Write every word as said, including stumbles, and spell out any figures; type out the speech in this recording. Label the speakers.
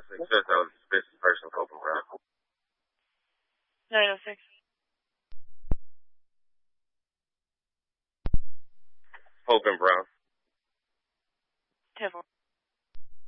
Speaker 1: six fifth, that was a suspicious person, Hope and Brown.
Speaker 2: nine oh six.
Speaker 1: Hope and Brown.